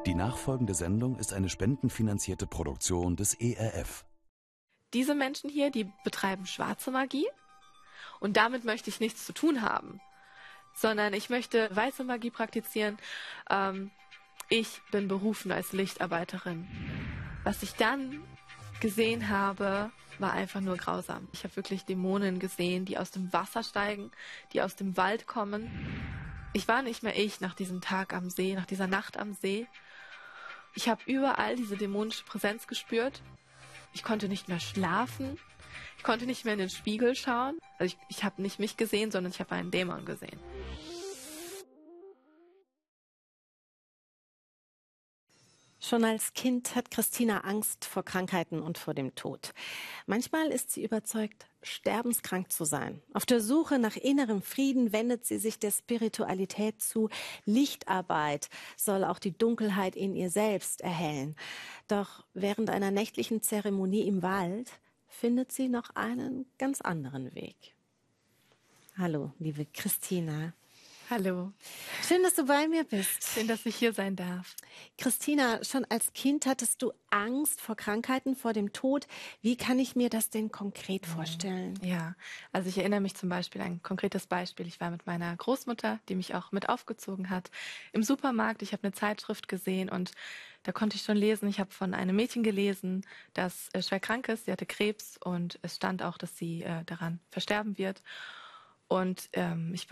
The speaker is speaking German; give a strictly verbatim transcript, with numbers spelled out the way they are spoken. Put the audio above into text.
Die nachfolgende Sendung ist eine spendenfinanzierte Produktion des E R F. Diese Menschen hier, die betreiben schwarze Magie und damit möchte ich nichts zu tun haben, sondern ich möchte weiße Magie praktizieren. Ähm, ich bin berufen als Lichtarbeiterin. Was ich dann gesehen habe, war einfach nur grausam. Ich habe wirklich Dämonen gesehen, die aus dem Wasser steigen, die aus dem Wald kommen. Ich war nicht mehr ich nach diesem Tag am See, nach dieser Nacht am See. Ich habe überall diese dämonische Präsenz gespürt. Ich konnte nicht mehr schlafen. Ich konnte nicht mehr in den Spiegel schauen. Also ich, ich habe nicht mich gesehen, sondern ich habe einen Dämon gesehen. Schon als Kind hat Christina Angst vor Krankheiten und vor dem Tod. Manchmal ist sie überzeugt, sterbenskrank zu sein. Auf der Suche nach innerem Frieden wendet sie sich der Spiritualität zu. Lichtarbeit soll auch die Dunkelheit in ihr selbst erhellen. Doch während einer nächtlichen Zeremonie im Wald findet sie noch einen ganz anderen Weg. Hallo, liebe Christina. Hallo. Schön, dass du bei mir bist. Schön, dass ich hier sein darf. Christina, schon als Kind hattest du Angst vor Krankheiten, vor dem Tod. Wie kann ich mir das denn konkret vorstellen? Ja, also ich erinnere mich zum Beispiel an ein konkretes Beispiel. Ich war mit meiner Großmutter, die mich auch mit aufgezogen hat, im Supermarkt. Ich habe eine Zeitschrift gesehen und da konnte ich schon lesen. Ich habe von einem Mädchen gelesen, das äh, schwer krank ist. Sie hatte Krebs und es stand auch, dass sie äh, daran versterben wird. Und ähm, ich